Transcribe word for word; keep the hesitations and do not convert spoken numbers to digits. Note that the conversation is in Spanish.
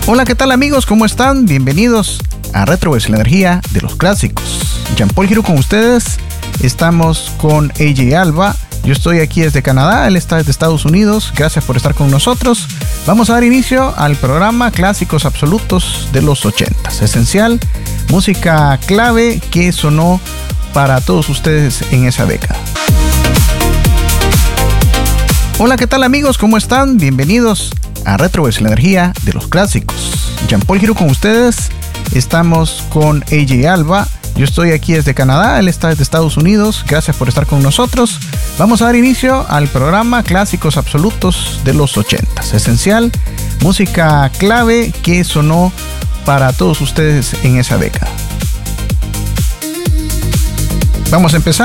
Hola, ¿qué tal amigos? ¿Cómo están? Bienvenidos a Retrobus, la energía de los clásicos. Jean-Paul Giroux con ustedes. Estamos con A J Alba. Yo estoy aquí desde Canadá, él está desde Estados Unidos. Gracias por estar con nosotros. Vamos a dar inicio al programa Clásicos Absolutos de los ochentas. Esencial, música clave que sonó para todos ustedes en esa década. Hola, ¿qué tal amigos? ¿Cómo están? Bienvenidos a Retrobus, la energía de los clásicos. Jean-Paul Giroux con ustedes. Estamos con A J Alba. Yo estoy aquí desde Canadá, él está desde Estados Unidos. Gracias por estar con nosotros. Vamos a dar inicio al programa Clásicos Absolutos de los ochentas. Esencial, música clave que sonó para todos ustedes en esa década. Vamos a empezar.